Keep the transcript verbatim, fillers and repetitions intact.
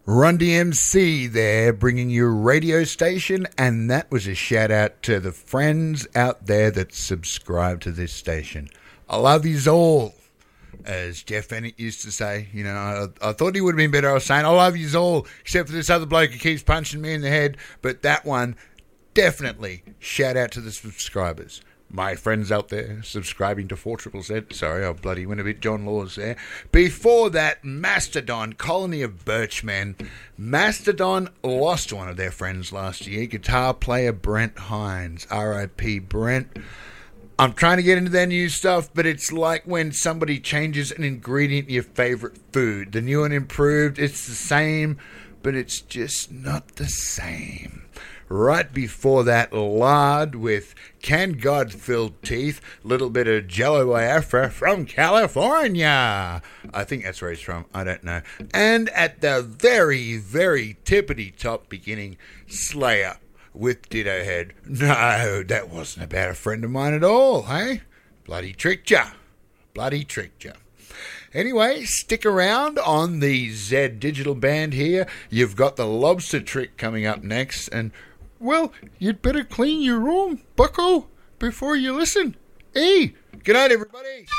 Run D M C there, bringing you radio station, and that was a shout out to the friends out there that subscribe to this station. I love yous all, as Jeff Bennett used to say. You know, I, I thought he would have been better. I was saying, I love yous all, except for this other bloke who keeps punching me in the head. But that one, definitely shout out to the subscribers. My friends out there subscribing to four triple Z. Sorry, I bloody went a bit John Laws there. Before that, Mastodon, Colony of Birchmen. Mastodon lost one of their friends last year. Guitar player Brent Hines. R I P Brent. I'm trying to get into their new stuff, but it's like when somebody changes an ingredient in your favorite food. The new and improved, it's the same, but it's just not the same. Right before that, Lard with Can God Fill Teeth, little bit of Jello Biafra from California. I think that's where he's from. I don't know. And at the very, very tippity top beginning, Slayer with Ditto Head. No, that wasn't about a friend of mine at all, hey? Bloody tricked ya. Bloody tricked ya. Anyway, stick around on the Z Digital Band here. You've got the Lobster Trick coming up next, and well, you'd better clean your room, bucko, before you listen. Hey, good night, everybody.